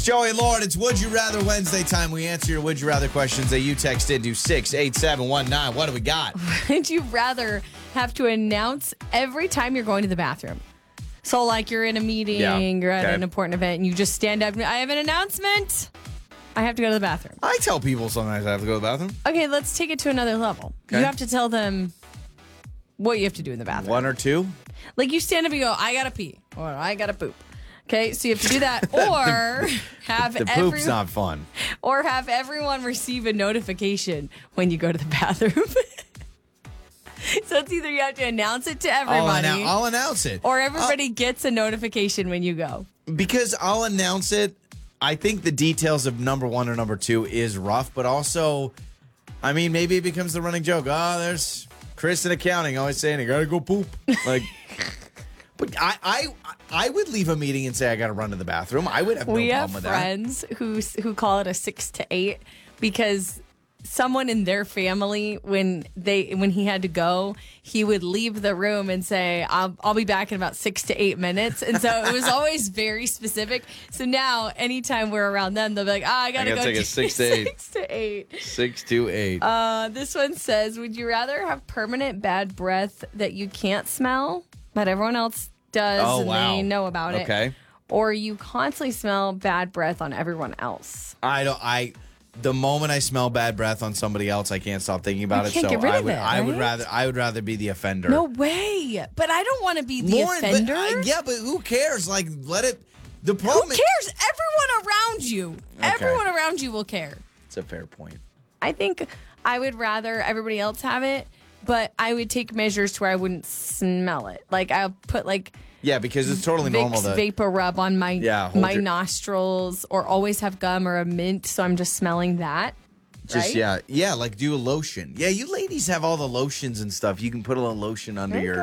Joey Lord, it's Would You Rather Wednesday time. We answer your Would You Rather questions that you text into 68719. What do we got? Would you rather have to announce every time you're going to the bathroom? So, like, you're in a meeting, you're at an important event, and you just stand up. I have an announcement. I have to go to the bathroom. I tell people sometimes I have to go to the bathroom. Okay, let's take it to another level. Okay. You have to tell them what you have to do in the bathroom. One or two? Like, you stand up and go, I gotta pee, or I gotta poop. Okay, so you have to do that, or The poop's not fun. or have everyone receive a notification when you go to the bathroom. So it's either you have to announce it to everybody, I'll announce it. or everybody gets a notification when you go. Because I'll announce it. I think the details of number one or number two is rough, but also, I mean, maybe it becomes the running joke. Oh, there's Chris in accounting always saying, I gotta go poop. Like, but I would leave a meeting and say I gotta run to the bathroom. I would have no problem with that. We have friends who call it a 6 to 8 because someone in their family, when he had to go, he would leave the room and say, I'll be back in about 6 to 8 minutes. And so it was always very specific. So now anytime we're around them, they'll be like, I gotta go take a 6 to 8. 6 to 8. 6 to 8. This one says, would you rather have permanent bad breath that you can't smell, but everyone else does they know about it? Okay. Or you constantly smell bad breath on everyone else? The moment I smell bad breath on somebody else, I can't stop thinking about it. Can't So get rid of it, I would right? rather be the offender. No way. But I don't want to be the offender. But who cares? Like, let it. The Who problem. cares? Everyone around you. Okay. Everyone around you will care. It's a fair point. I think I would rather everybody else have it, but I would take measures to where I wouldn't smell it. Like, I'll put Yeah, because it's totally normal Vicks to vapor rub on my hold your- nostrils, or always have gum or a mint, so I'm just smelling that. just right? like do a lotion. Yeah, you ladies have all the lotions and stuff. You can put a little lotion under your